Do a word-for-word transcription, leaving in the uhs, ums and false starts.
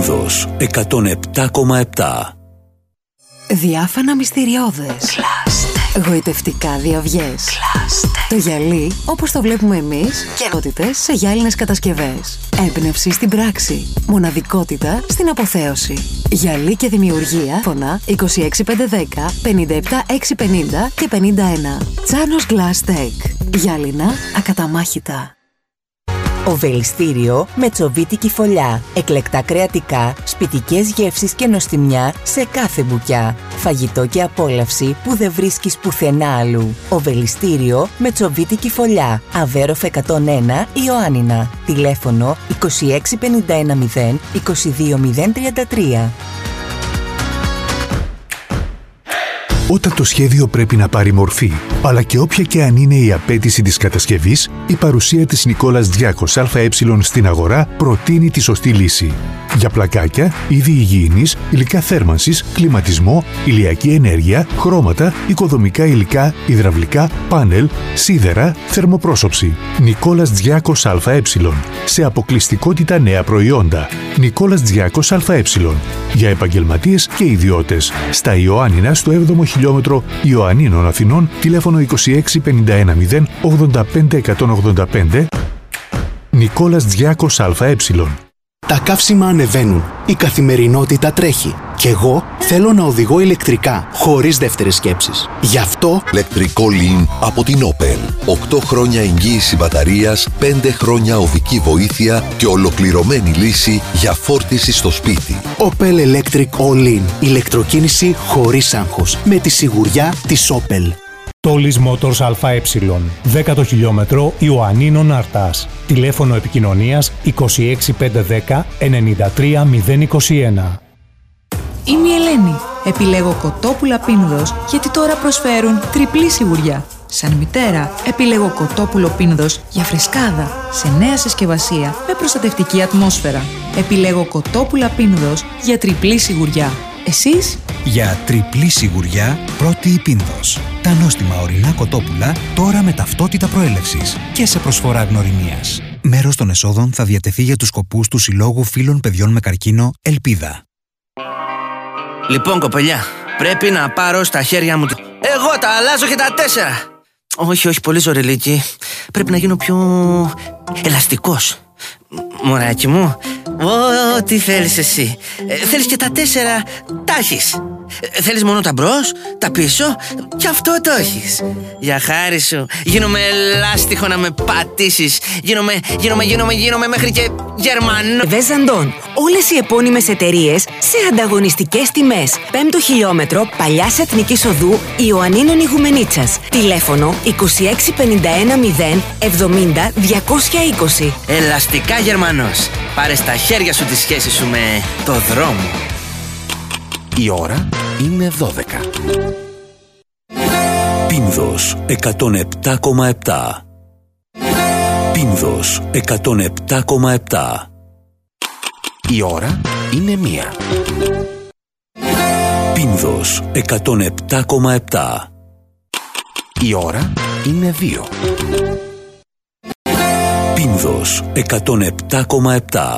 Πίνδος εκατόν επτά κόμμα επτά. Διάφανα μυστηριώδες. Κλάστε. Γοητευτικά διαυγές. Κλάστε. Το γυαλί όπως το βλέπουμε εμείς. Καινότητες σε γυάλινες κατασκευές. Έμπνευση στην πράξη. Μοναδικότητα στην αποθέωση. Γυαλί και δημιουργία. Φωνά είκοσι έξι πεντακόσια δέκα πενήντα επτά εξακόσια πενήντα και πενήντα ένα. Τσάνος Glass Tech. Γυάλινα ακαταμάχητα. Οβελιστήριο με τσοβίτικη φωλιά. Εκλεκτά κρεατικά, σπιτικές γεύσεις και νοστιμιά σε κάθε μπουκιά. Φαγητό και απόλαυση που δεν βρίσκεις πουθενά αλλού. Οβελιστήριο με τσοβίτικη φωλιά. Αβέροφ εκατόν ένα Ιωάννινα. Τηλέφωνο είκοσι έξι πενήντα ένα μηδέν είκοσι δύο μηδέν τριάντα τρία. Όταν το σχέδιο πρέπει να πάρει μορφή, αλλά και όποια και αν είναι η απέτηση της κατασκευής, η παρουσία της Νικόλας Διάκος ΑΕ στην αγορά προτείνει τη σωστή λύση. Για πλακάκια, είδη υγιεινής, υλικά θέρμανσης, κλιματισμό, ηλιακή ενέργεια, χρώματα, οικοδομικά υλικά, υδραυλικά, πάνελ, σίδερα, θερμοπρόσωψη. Νικόλας Διάκος ΑΕ. Σε αποκλειστικότητα νέα προϊόντα. Νικόλας Διάκος ΑΕ. Για επαγγελματίες και ιδιώτες. Στα Ιωάννινα στο έβδομο χιλιόμετρο Ιωαννίνων Αθηνών, τηλέφωνο είκοσι έξι πενήντα ένα μηδέν ογδόντα πέντε εκατόν ογδόντα πέντε. Νικόλας Διάκος ΑΕ. Τα καύσιμα ανεβαίνουν. Η καθημερινότητα τρέχει. Κι εγώ θέλω να οδηγώ ηλεκτρικά, χωρίς δεύτερες σκέψεις. Γι' αυτό... Ηλεκτρικό Lean από την Opel. οκτώ χρόνια εγγύηση μπαταρίας, πέντε χρόνια οδική βοήθεια και ολοκληρωμένη λύση για φόρτιση στο σπίτι. Opel Electric All-in. Ηλεκτροκίνηση χωρίς άγχος. Με τη σιγουριά της Opel. Τόλις Motors ΑΕ, δέκατο χιλιόμετρο Ιωαννίνων Αρτάς. Τηλέφωνο επικοινωνίας είκοσι έξι πεντακόσια δέκα ενενήντα τρία μηδέν είκοσι ένα. Είμαι η Ελένη. Επιλέγω κοτόπουλα Πίνδος γιατί τώρα προσφέρουν τριπλή σιγουριά. Σαν μητέρα, επιλέγω κοτόπουλο Πίνδος για φρεσκάδα, σε νέα συσκευασία με προστατευτική ατμόσφαιρα. Επιλέγω κοτόπουλα Πίνδος για τριπλή σιγουριά. Εσείς? Για τριπλή σιγουριά, πρώτη η Πίνδος. Τα νόστιμα ορεινά κοτόπουλα τώρα με ταυτότητα προέλευσης και σε προσφορά γνωριμίας. Μέρος των εσόδων θα διατεθεί για τους σκοπούς του Συλλόγου Φίλων Παιδιών με Καρκίνο Ελπίδα. Λοιπόν, κοπελιά, πρέπει να πάρω στα χέρια μου. Εγώ τα αλλάζω και τα τέσσερα. Όχι, όχι, πολύ ζωρελίκι. Πρέπει να γίνω πιο ελαστικός. Μωράκι μου, ό,τι θέλεις εσύ. ε, Θέλεις και τα τέσσερα, τα έχεις. ε, Θέλεις μόνο τα μπρος, τα πίσω, και αυτό το έχεις. Για χάρη σου, γίνομαι ελάστιχο να με πατήσεις. Γίνομαι, γίνομαι, γίνομαι, γίνομαι μέχρι και Γερμανό. Βεζαντών, όλες οι επώνυμες εταιρείες σε ανταγωνιστικές τιμές. Πέμπτο χιλιόμετρο Παλιάς Εθνικής Οδού Ιωαννίνων Ιγουμενίτσας. Τηλέφωνο είκοσι έξι πενήντα ένα μηδέν εβδομήντα διακόσια είκοσι. Ελαστικά Γερμανός. Πάρε στα χέρια σου τη σχέση σου με το δρόμο. Η ώρα είναι δώδεκα. Πίνδος εκατόν επτά κόμμα επτά. Πίνδος εκατόν επτά κόμμα επτά. Η ώρα είναι μία. Πίνδος εκατόν επτά κόμμα επτά. Η ώρα είναι δύο. Πίνδος εκατόν επτά κόμμα επτά.